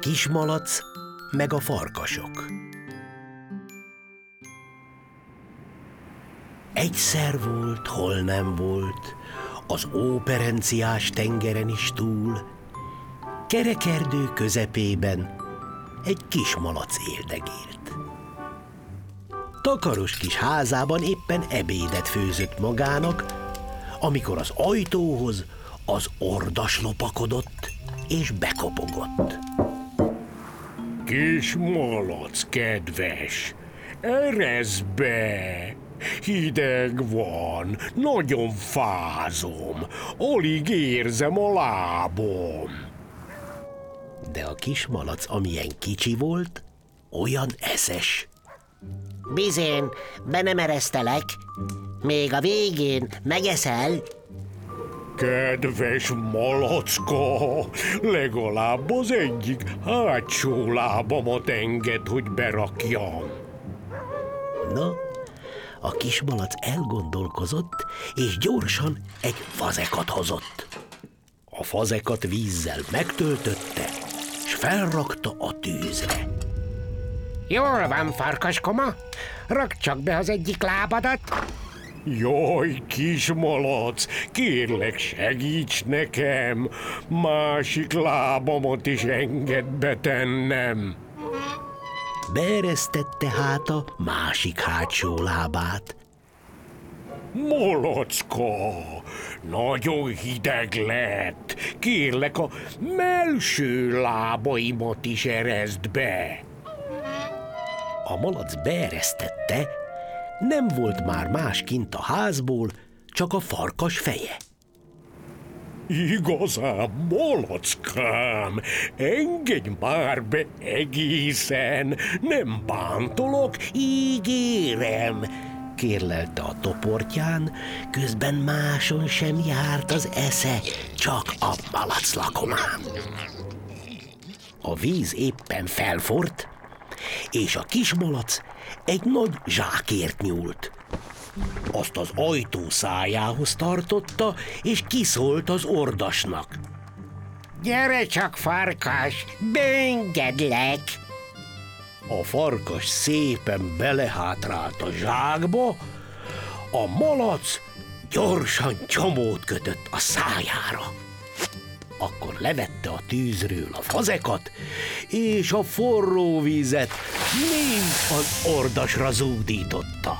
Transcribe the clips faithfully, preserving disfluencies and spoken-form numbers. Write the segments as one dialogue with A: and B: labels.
A: kismalac meg a farkasok. Egyszer volt, hol nem volt, az óperenciás tengeren is túl, kerekerdő közepében egy kismalac éldegélt. Takaros kis házában éppen ebédet főzött magának, amikor az ajtóhoz az ordas lopakodott és bekopogott.
B: Kismalac, kedves, erezd be! Hideg van, nagyon fázom, alig érzem a lábom.
A: De a kismalac, amilyen kicsi volt, olyan eszes.
C: Bizén, be nem eresztelek, még a végén megeszel.
B: Kedves malacka, legalább az egyik hátsó lábamat engedd, hogy berakjam.
A: Na, a kismalac elgondolkozott, és gyorsan egy fazekat hozott. A fazekat vízzel megtöltötte, s felrakta a tűzre.
D: Jól van, farkaskoma, rakd csak be az egyik lábadat.
B: Jaj, kismalac, kérlek, segíts nekem, másik lábamat is engedd betennem.
A: Beeresztette hát a másik hátsó lábát.
B: Malacka, nagyon hideg lett, kérlek, a mellső lábaimat is ereszd be.
A: A malac beeresztette, nem volt már más kint a házból, csak a farkas feje.
B: Igazán, malackám, engedj már be egészen, nem bántolok, ígérem,
A: kérlelte a toportján, közben máson sem járt az esze, csak a malac lakomán. A víz éppen felforrt, és a kismalac egy nagy zsákért nyúlt. Azt az ajtó szájához tartotta, és kiszólt az ordasnak.
D: Gyere csak, farkas, beengedlek.
A: A farkas szépen belehátrált a zsákba, a malac gyorsan csomót kötött a szájára. Akkor levette a tűzről a fazekat, és a forró vizet mind az ordasra zúdította.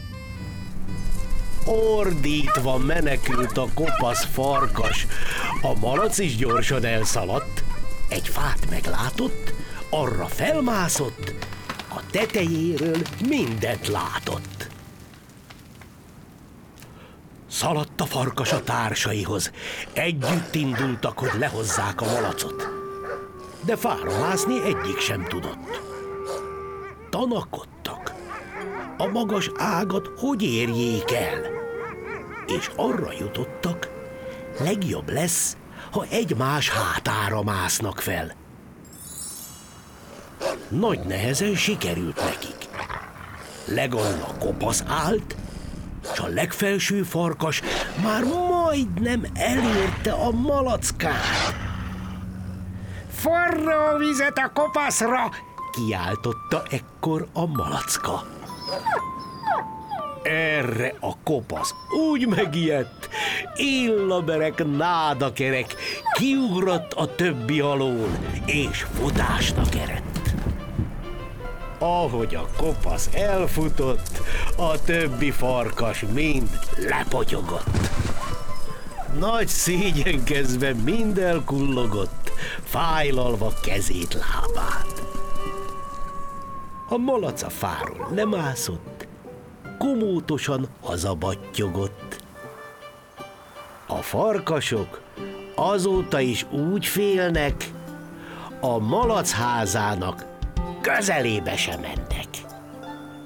A: Ordítva menekült a kopasz farkas, a malac is gyorsan elszaladt, egy fát meglátott, arra felmászott, a tetejéről mindent látott. Szaladt a farkas a társaihoz, együtt indultak, hogy lehozzák a malacot. De fára mászni egyik sem tudott. Tanakodtak, a magas ágat hogy érjék el, és arra jutottak, legjobb lesz, ha egymás hátára másznak fel. Nagy nehezen sikerült nekik. Legalul a kopasz állt, s a legfelső farkas már majdnem elérte a malackát.
D: Forró vizet a kopaszra!
A: Kiáltotta ekkor a malacka. Erre a kopasz úgy megijedt, illaberek, nádakerek, kiugrott a többi alól, és futásnak eredt. Ahogy a kopasz elfutott, a többi farkas mind lepotyogott. Nagy szégyenkezve mind elkullogott, fájlalva kezét, lábát. A malac a fáról lemászott, komótosan hazabattyogott. A farkasok azóta is úgy félnek, a malac házának közelébe sem mennek.